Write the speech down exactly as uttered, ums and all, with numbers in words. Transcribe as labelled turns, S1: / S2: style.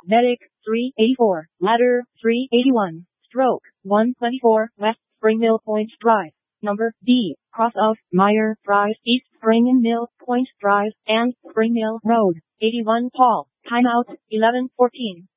S1: Medic, three eighty-four. Ladder, three eighty-one. Stroke, one twenty-four. West Spring Mill Point Drive. Number D, cross of Meyer Drive, East Spring Mill Point Drive, and Spring Mill Road. eighty-one Paul. Timeout, eleven fourteen.